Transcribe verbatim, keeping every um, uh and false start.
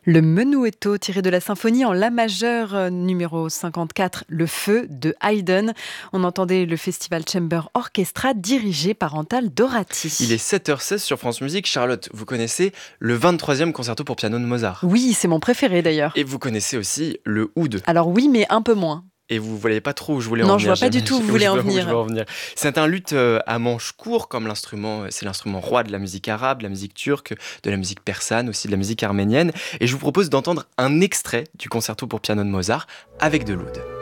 Le menuetto tiré de la symphonie en la majeur euh, numéro cinquante-quatre, Le Feu de Haydn. On entendait le Festival Chamber Orchestra dirigé par Antal Il est Dorati. sept heures seize sur France Musique. Charlotte, vous connaissez le vingt-troisième concerto pour piano de Mozart. Oui, c'est mon préféré d'ailleurs. Et vous connaissez aussi le oud. Alors oui, mais un peu moins. Et vous ne voyez pas trop où je voulais en Non, je venir. vois pas du tout où j'imagine. vous Où je voulez en veux, où je veux venir. en venir. C'est un luth euh, à manche court, comme l'instrument, euh, c'est l'instrument roi de la musique arabe, de la musique turque, de la musique persane, aussi de la musique arménienne. Et je vous propose d'entendre un extrait du concerto pour piano de Mozart avec de l'oud.